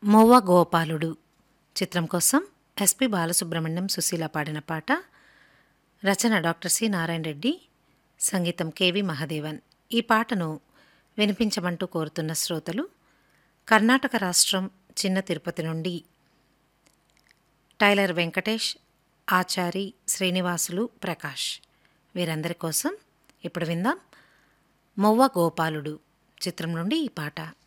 మొవ్వ గోపాలుడు చిత్రం కోసం ఎస్పి బాలసుబ్రహ్మణ్యం, సుశీల పాడిన పాట. రచన డాక్టర్ సి నారాయణ రెడ్డి, సంగీతం కెవి మహదేవన్. ఈ పాటను వినిపించమంటూ కోరుతున్న శ్రోతలు కర్ణాటక రాష్ట్రం చిన్న తిరుపతి నుండి టైలర్ వెంకటేష్, ఆచారి, శ్రీనివాసులు, ప్రకాష్. వీరందరి కోసం ఇప్పుడు విందాం మొవ్వ గోపాలుడు చిత్రం నుండి ఈ పాట.